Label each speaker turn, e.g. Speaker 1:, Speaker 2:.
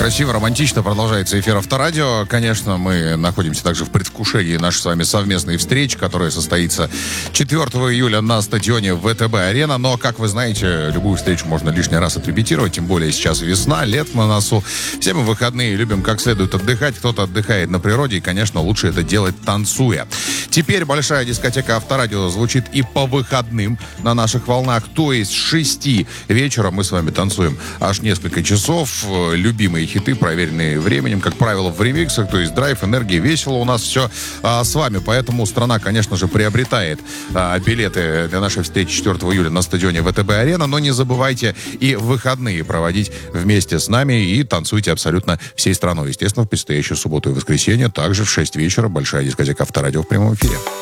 Speaker 1: Красиво, романтично продолжается эфир Авторадио. Конечно, мы находимся также в предвкушении нашей с вами совместной встречи, которая состоится 4 июля на стадионе ВТБ-арена. Но, как вы знаете, любую встречу можно лишний раз отрепетировать, тем более сейчас весна, лето на носу. Все мы выходные любим как следует отдыхать. Кто-то отдыхает на природе, и, конечно, лучше это делать танцуя. Теперь большая дискотека Авторадио звучит и по выходным на наших волнах. То есть с 6 вечера мы с вами танцуем аж несколько часов. Любимые хиты, проверенные временем, как правило, в ремиксах. То есть драйв, энергия, весело у нас все с вами. Поэтому страна, конечно же, приобретает билеты для нашей встречи 4 июля на стадионе ВТБ-арена. Но не забывайте и выходные проводить вместе с нами и танцуйте абсолютно всей страной. Естественно, в предстоящую субботу и воскресенье также в 6 вечера большая дискотека Авторадио в прямом эфире.